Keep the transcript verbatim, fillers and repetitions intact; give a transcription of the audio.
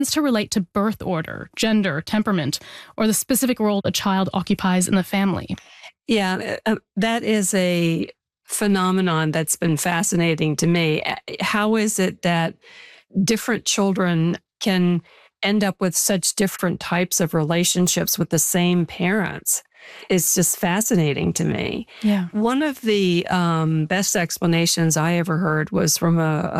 to relate to birth order, gender, temperament, or the specific role a child occupies in the family. Yeah, uh, that is a phenomenon that's been fascinating to me. Uh, How is it that different children can end up with such different types of relationships with the same parents? It's just fascinating to me. Yeah. One of the um, best explanations I ever heard was from a,